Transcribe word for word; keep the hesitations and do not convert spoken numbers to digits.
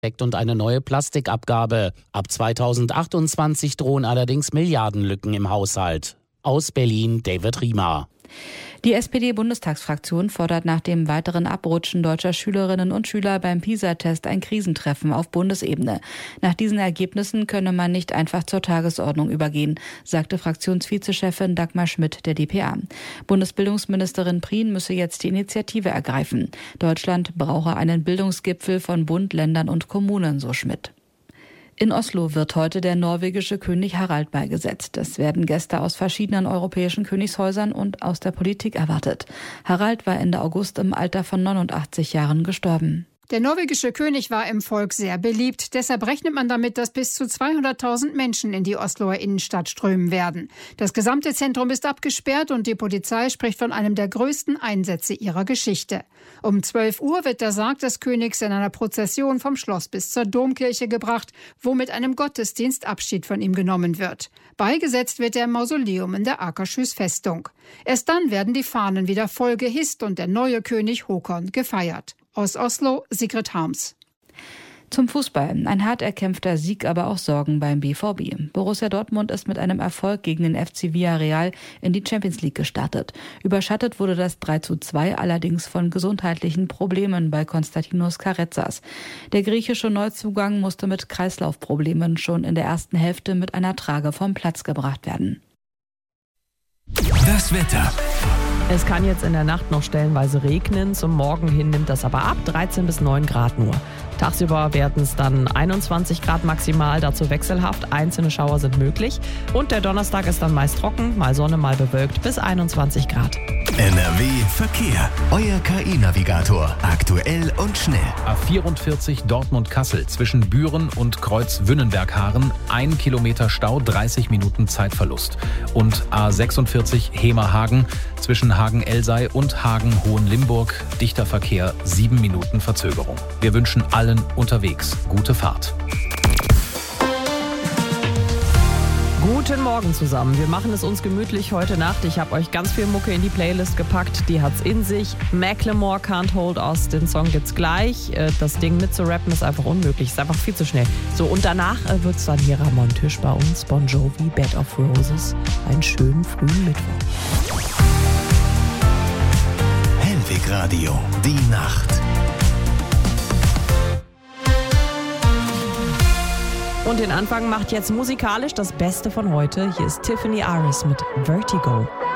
und eine neue Plastikabgabe. Ab zweitausendachtundzwanzig drohen allerdings Milliardenlücken im Haushalt. Aus Berlin, David Riemer. Die S P D-Bundestagsfraktion fordert nach dem weiteren Abrutschen deutscher Schülerinnen und Schüler beim PISA-Test ein Krisentreffen auf Bundesebene. Nach diesen Ergebnissen könne man nicht einfach zur Tagesordnung übergehen, sagte Fraktionsvizechefin Dagmar Schmidt der d p a. Bundesbildungsministerin Prien müsse jetzt die Initiative ergreifen. Deutschland brauche einen Bildungsgipfel von Bund, Ländern und Kommunen, so Schmidt. In Oslo wird heute der norwegische König Harald beigesetzt. Es werden Gäste aus verschiedenen europäischen Königshäusern und aus der Politik erwartet. Harald war Ende August im Alter von neunundachtzig Jahren gestorben. Der norwegische König war im Volk sehr beliebt. Deshalb rechnet man damit, dass bis zu zweihunderttausend Menschen in die Osloer Innenstadt strömen werden. Das gesamte Zentrum ist abgesperrt und die Polizei spricht von einem der größten Einsätze ihrer Geschichte. Um zwölf Uhr wird der Sarg des Königs in einer Prozession vom Schloss bis zur Domkirche gebracht, wo mit einem Gottesdienst Abschied von ihm genommen wird. Beigesetzt wird er im Mausoleum in der Akershus Festung. Erst dann werden die Fahnen wieder voll gehisst und der neue König Håkon gefeiert. Aus Oslo, Sigrid Harms. Zum Fußball. Ein hart erkämpfter Sieg, aber auch Sorgen beim B V B. Borussia Dortmund ist mit einem Erfolg gegen den F C Villarreal in die Champions League gestartet. Überschattet wurde das drei zu zwei allerdings von gesundheitlichen Problemen bei Konstantinos Karetzas. Der griechische Neuzugang musste mit Kreislaufproblemen schon in der ersten Hälfte mit einer Trage vom Platz gebracht werden. Das Wetter. Es kann jetzt in der Nacht noch stellenweise regnen, zum Morgen hin nimmt das aber ab, dreizehn bis neun Grad nur. Tagsüber werden es dann einundzwanzig Grad maximal, dazu wechselhaft, einzelne Schauer sind möglich. Und der Donnerstag ist dann meist trocken, mal Sonne, mal bewölkt, bis einundzwanzig Grad. N R W Verkehr, euer K I-Navigator, aktuell und schnell. A vierundvierzig Dortmund-Kassel zwischen Büren und Kreuz Wünnenberg-Haaren, ein Kilometer Stau, dreißig Minuten Zeitverlust. Und A sechsundvierzig Hemerhagen zwischen Hagen-Elsei und Hagen-Hohenlimburg, dichter Verkehr, sieben Minuten Verzögerung. Wir wünschen allen unterwegs gute Fahrt. Guten Morgen zusammen. Wir machen es uns gemütlich heute Nacht. Ich habe euch ganz viel Mucke in die Playlist gepackt. Die hat's in sich. Macklemore, Can't Hold Us, den Song gibt's gleich. Das Ding mitzurappen ist einfach unmöglich. Ist einfach viel zu schnell. So, und danach wird's dann hier Ramon Tisch bei uns. Bon Jovi, Bed of Roses. Einen schönen frühen Mittwoch. Hellwig Radio, die Nacht. Und den Anfang macht jetzt musikalisch das Beste von heute. Hier ist Tiffany Aris mit Vertigo.